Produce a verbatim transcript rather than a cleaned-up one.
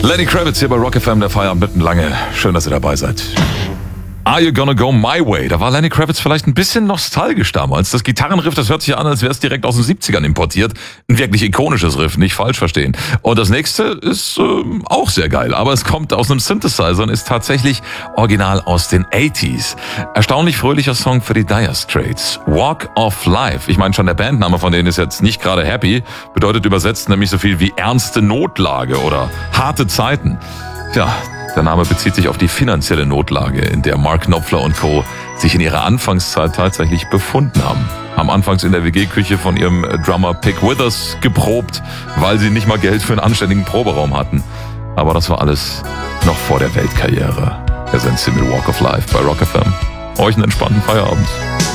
Lenny Kravitz hier bei Rock F M, der Feierabend mitten lange. Schön, dass ihr dabei seid. Are You Gonna Go My Way? Da war Lenny Kravitz vielleicht ein bisschen nostalgisch damals. Das Gitarrenriff, das hört sich an, als wäre es direkt aus den siebzigern importiert. Ein wirklich ikonisches Riff, nicht falsch verstehen. Und das nächste ist äh, auch sehr geil, aber es kommt aus einem Synthesizer und ist tatsächlich original aus den achtziger. Erstaunlich fröhlicher Song für die Dire Straits. Walk of Life. Ich meine schon, der Bandname von denen ist jetzt nicht gerade happy. Bedeutet übersetzt nämlich so viel wie ernste Notlage oder harte Zeiten. Tja, der Name bezieht sich auf die finanzielle Notlage, in der Mark Knopfler und Co. sich in ihrer Anfangszeit tatsächlich befunden haben. Haben anfangs in der W G-Küche von ihrem Drummer Pick Withers geprobt, weil sie nicht mal Geld für einen anständigen Proberaum hatten. Aber das war alles noch vor der Weltkarriere. Wir sind Sie mit Walk of Life bei Rock F M. Euch einen entspannten Feierabend.